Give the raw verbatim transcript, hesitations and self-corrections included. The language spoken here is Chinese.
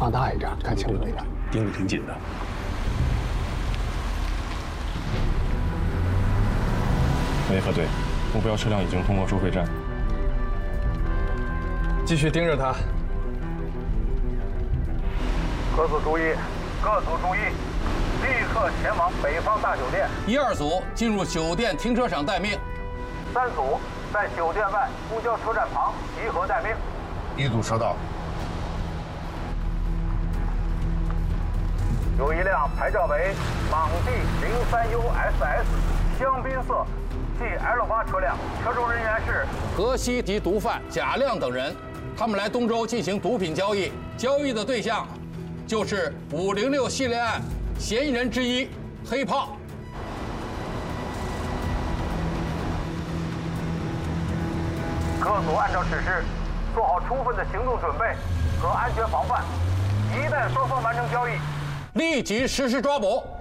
放大一点，看清楚一点， 盯得挺紧的。 没核对，目标车辆已经通过收费站。 继续盯着他。 各组注意，各组注意，立刻前往北方大酒店。 一二组进入酒店停车场待命。 三组在酒店外公交车站旁集合待命。 一组收到。 有一辆牌照为莽 D 零三 U S S 香槟色 G L 八车辆，车中人员是何西及毒贩贾亮等人，他们来东州进行毒品交易，交易的对象就是五零六系列案嫌疑人之一黑炮。 各组按照指示，做好充分的行动准备和安全防范，一旦双方完成交易， 立即实施抓捕。